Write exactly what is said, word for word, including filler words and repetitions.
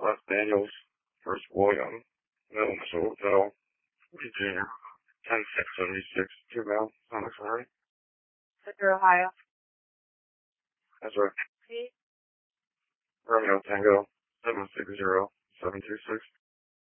West Daniels, First William, Middle Hotel, Virginia, ten six seventy-six, two Mel, Sonic Sorry. Center, Ohio. That's right. P. Romeo Tango, seven six zero, seven two six.